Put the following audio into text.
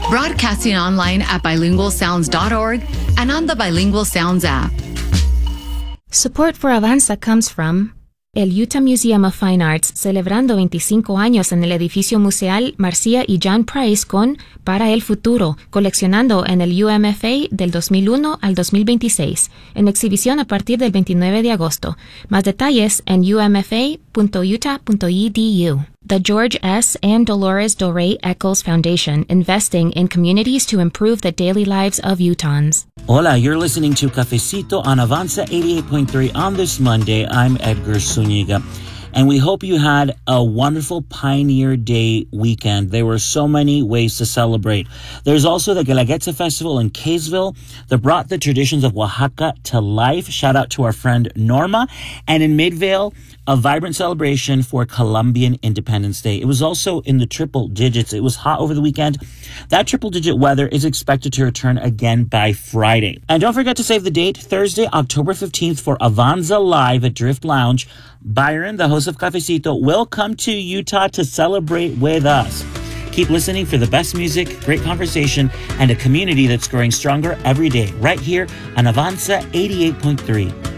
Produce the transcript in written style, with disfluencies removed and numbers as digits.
Broadcasting online at bilingualsounds.org and on the Bilingual Sounds app. Support for Avanza comes from el Utah Museum of Fine Arts, celebrando 25 años en el edificio museal Marcia y John Price con Para el Futuro, coleccionando en el UMFA del 2001 al 2026, en exhibición a partir del 29 de agosto. Más detalles en umfa.utah.edu. The George S. and Dolores Doré Eccles Foundation, investing in communities to improve the daily lives of Utahns. Hola, you're listening to Cafecito on Avanza 88.3 on this Monday. I'm Edgar Zuniga, and we hope you had a wonderful Pioneer Day weekend. There were so many ways to celebrate. There's also the Guelaguetza Festival in Kaysville that brought the traditions of Oaxaca to life. Shout out to our friend Norma. And in Midvale, a vibrant celebration for Colombian Independence Day. It was also in the triple digits. It was hot over the weekend. That triple digit weather is expected to return again by Friday. And don't forget to save the date, Thursday, October 15th for Avanza Live at Drift Lounge. Byron, the host of Cafecito, will come to Utah to celebrate with us. Keep listening for the best music, great conversation, and a community that's growing stronger every day right here on Avanza 88.3.